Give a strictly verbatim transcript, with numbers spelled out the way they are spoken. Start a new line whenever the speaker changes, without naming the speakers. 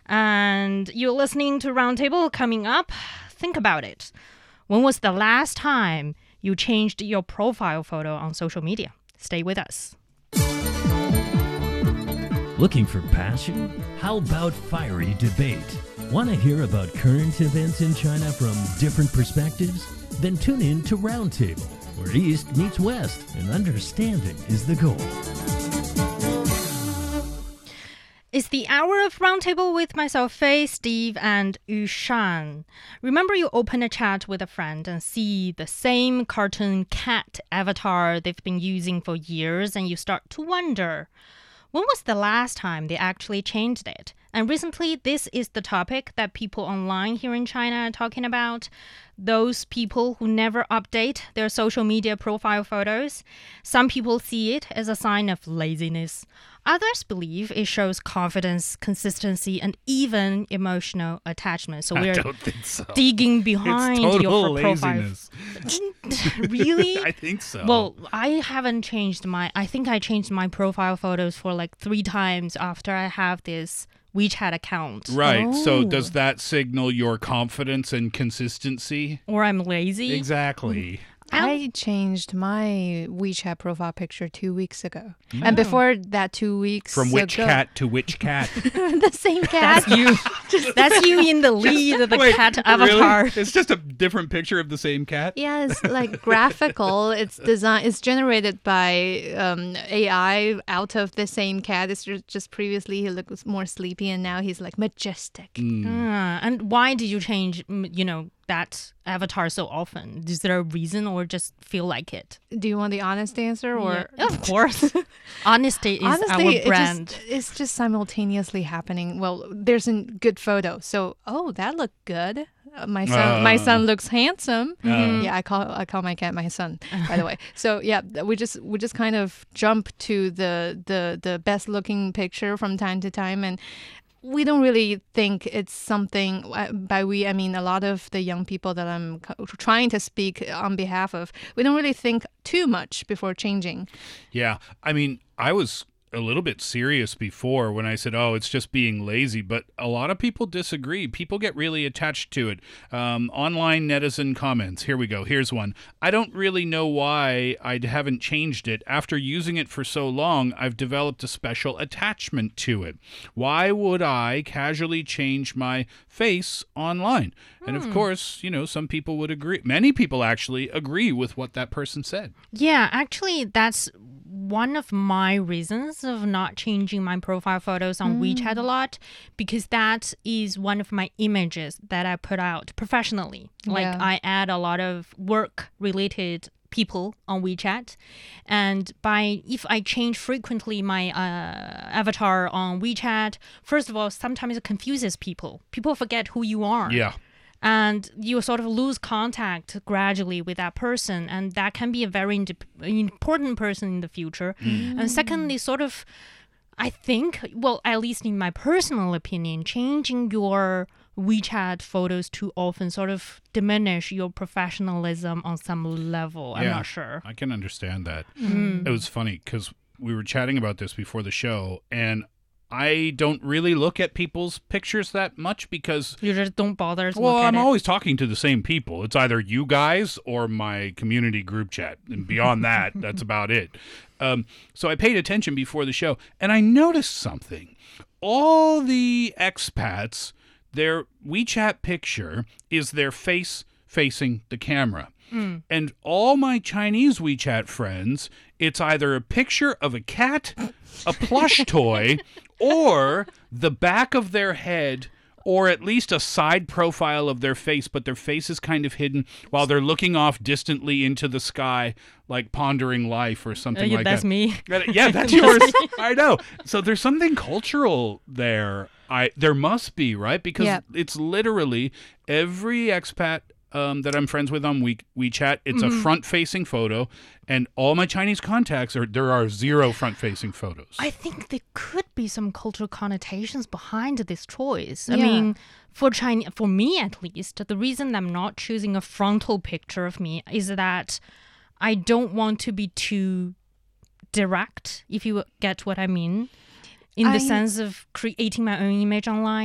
And you're listening to Roundtable. Coming up, think about it. When was the last time you changed your profile photo on social media? Stay with us.
Looking for passion? How about fiery debate? Want to hear about current events in China from different perspectives? Then tune in to Roundtable, where East meets West and understanding is the goal.
It's the hour of Roundtable with myself, Faye, Steve, and Yushan. Remember you open a chat with a friend and see the same cartoon cat avatar they've been using for years, and you start to wonder, when was the last time they actually changed it? And recently, this is the topic that people online here in China are talking about. Those people who never update their social media profile photos. Some people see it as a sign of laziness. Others believe it shows confidence, consistency, and even emotional attachment. So we're
I don't think so.
digging behind
it's total
your profile.
laziness.
Really?
I think so.
Well, I haven't changed my... I think I changed my profile photos for like three times after I have this WeChat account.
Right.
Oh.
So does that signal your confidence and consistency?
Or I'm lazy?
Exactly.
I changed my WeChat profile picture two weeks ago. Oh. And before that two weeks
From which
ago,
cat to which cat?
the same cat.
That's you. That's you in the lead of the
Wait,
cat
really?
avatar.
It's just a different picture of the same cat?
Yeah, it's like graphical. It's design. It's generated by um, A I out of the same cat. It's just, just previously he looked more sleepy, and now he's like majestic.
Mm.
Ah, and why did you change, mm, you know, that avatar so often? Is there a reason or just feel like it?
Do you want the honest answer or?
Yeah, of course. Honesty is
Honestly,
our brand.
It just, it's just simultaneously happening. Well, there's a good photo, so oh, that looked good. Uh, my son,
Uh.
my son looks handsome.
Uh.
Yeah, I call I call my cat my son. By the way, so yeah, we just we just kind of jump to the the the best looking picture from time to time, and we don't really think it's something. By we, I mean a lot of the young people that I'm trying to speak on behalf of. We don't really think too much before changing.
Yeah. I mean, I was a little bit serious before when I said, oh, it's just being lazy, but a lot of people disagree. People get really attached to it. Um, online netizen comments. Here we go. Here's one. I don't really know why I haven't changed it. After using it for so long, I've developed a special attachment to it. Why would I casually change my face online? And of course, you know, some people would agree. Many people actually agree with what that person said.
Yeah, actually, that's one of my reasons of not changing my profile photos on mm. WeChat a lot, because that is one of my images that I put out professionally. Like
yeah.
I add a lot of work-related people on WeChat, and by if I change frequently my uh, avatar on WeChat, first of all, sometimes it confuses people. People forget who you are.
Yeah.
And you sort of lose contact gradually with that person. And that can be a very ind- important person in the future. Mm. And secondly, sort of, I think, well, at least in my personal opinion, changing your WeChat photos too often sort of diminish your professionalism on some level. I'm
yeah,
not sure.
I can understand that.
Mm.
It was funny because we were chatting about this before the show, and I don't really look at people's pictures that much because...
You just don't bother to
well,
look at
I'm
it.
always talking to the same people. It's either you guys or my community group chat. And beyond that, that's about it. Um, so I paid attention before the show, and I noticed something. All the expats, their WeChat picture is their face facing the camera. Mm. And all my Chinese WeChat friends, it's either a picture of a cat, a plush toy, or the back of their head, or at least a side profile of their face, but their face is kind of hidden while they're looking off distantly into the sky, like pondering life or something
uh, yeah,
like
that's
that.
That's me.
Yeah, that's yours. I know. So there's something cultural there. I there must be, right? Because
yeah.
it's literally every expat Um, that I'm friends with on We WeChat. It's mm-hmm. a front-facing photo, and all my Chinese contacts are there are zero front-facing photos.
I think there could be some cultural connotations behind this choice. I
Yeah.
mean, for China, for me at least, the reason I'm not choosing a frontal picture of me is that I don't want to be too direct, if you get what I mean, in the
I-
sense of creating my own image online.